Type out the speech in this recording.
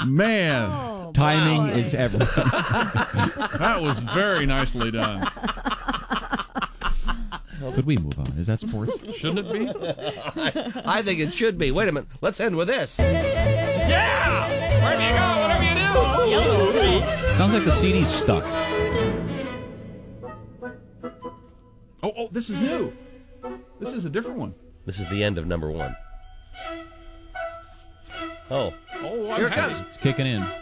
Man, timing is everything. that was very nicely done. Could we move on? Is that sports? Shouldn't it be? I think it should be. Wait a minute. Let's end with this. Yeah! Wherever you go, whatever you do. Yellow. Sounds like the CD's stuck. Oh, this is new. This is a different one. This is the end of number one. Oh. Oh, Here I'm it happy. comes. It's kicking in.